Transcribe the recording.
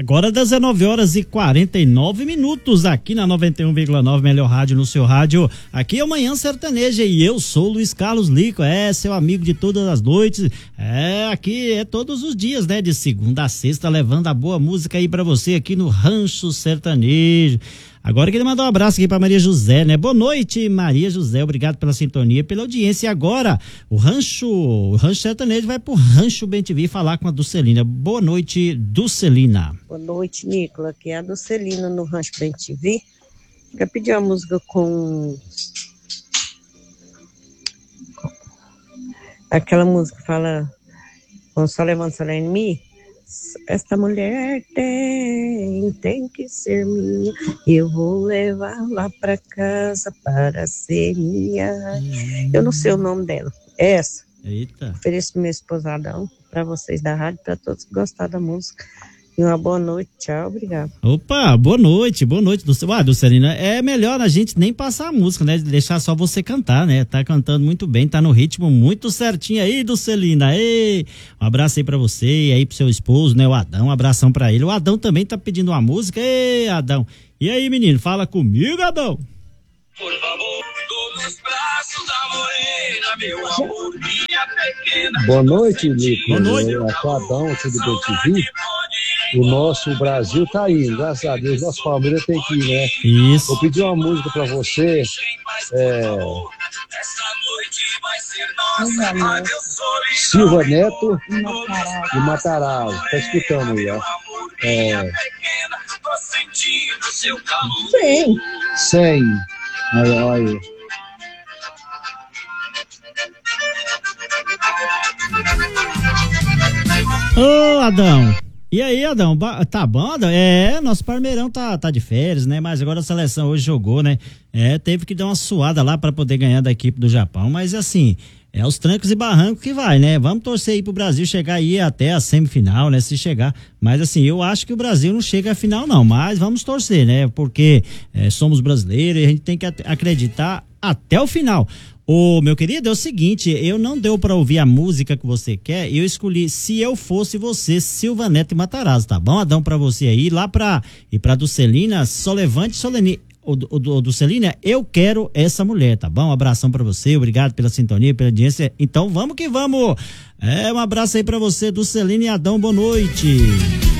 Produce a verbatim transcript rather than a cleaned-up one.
Agora dezenove horas e quarenta e nove minutos aqui na noventa e um vírgula nove, melhor rádio no seu rádio. Aqui é o Manhã Sertaneja e eu sou o Luiz Carlos Lico, é seu amigo de todas as noites. É, aqui é todos os dias, né? De segunda a sexta, levando a boa música aí pra você aqui no Rancho Sertanejo. Agora eu queria mandar um abraço aqui para Maria José, né? Boa noite, Maria José, obrigado pela sintonia, pela audiência. E agora, o Rancho, o Rancho Sertanejo vai pro Rancho Bem T V falar com a Dulcelina. Boa noite, Dulcelina. Boa noite, Nicola, aqui é a Dulcelina no Rancho Bem T V. Quer pedir uma música com... aquela música que fala com Só Levanta Só em mim. Esta mulher tem, tem que ser minha, eu vou levá-la pra casa para ser minha. Hum. Eu não sei o nome dela, é essa. Eita. Ofereço meu esposadão para vocês da rádio, para todos que gostaram da música. E uma boa noite, tchau, obrigado. Opa, boa noite, boa noite, Dulcelina. Ah, Dulcelina, é melhor a gente nem passar a música, né? Deixar só você cantar, né? Tá cantando muito bem, tá no ritmo muito certinho aí, Dulcelina. Ei, um abraço aí pra você e aí pro seu esposo, né? O Adão, um abração pra ele. O Adão também tá pedindo uma música. Ei, Adão. E aí, menino, fala comigo, Adão. Por favor, nos braços da morena, meu amor, minha pequena. Boa noite, Nico. Boa noite. Aqui é o Adão, aqui do B T V. O nosso Brasil tá indo, graças a Deus. Nosso Palmeiras tem que ir, né? Isso. Vou pedir uma música pra você. É... Silva Neto e Matarazzo. Tá escutando aí, ó. É... Sim. Sem. Aí, aí. Ô, Adão. E aí, Adão, tá bom, Adão? É, nosso Parmeirão tá, tá de férias, né? Mas agora a seleção hoje jogou, né? É, teve que dar uma suada lá pra poder ganhar da equipe do Japão, mas assim, é os trancos e barrancos que vai, né? Vamos torcer aí pro Brasil chegar aí até a semifinal, né? Se chegar, mas assim, eu acho que o Brasil não chega à final não, mas vamos torcer, né? Porque é, somos brasileiros e a gente tem que acreditar até o final. Ô, meu querido, é o seguinte, eu não deu pra ouvir a música que você quer, eu escolhi Se Eu Fosse Você, Silva Neto e Matarazzo, tá bom? Adão pra você aí, lá pra, e pra Dulcelina, só levante, Soleni, o, o, o Dulcelina, eu quero essa mulher, tá bom? Um abração pra você, obrigado pela sintonia, pela audiência, então vamos que vamos, é, um abraço aí pra você, Dulcelina e Adão, boa noite.